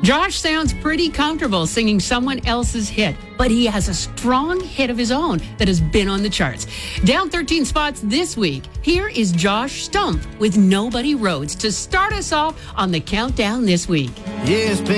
Josh sounds pretty comfortable singing someone else's hit, but he has a strong hit of his own that has been on the charts. Down 13 spots this week, here is Josh Stumpf with Nobody Rhodes to start us off on the countdown this week. Yes,